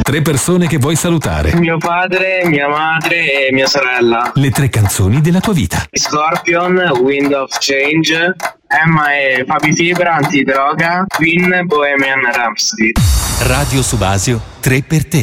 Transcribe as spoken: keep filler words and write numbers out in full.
Tre persone che vuoi salutare. Mio padre, mia madre e mia sorella. Le tre canzoni della tua vita. Scorpion, Wind of Change, Emma e Fabi Fibra, Antidroga, Queen, Bohemian Rhapsody. Radio Subasio, tre per te.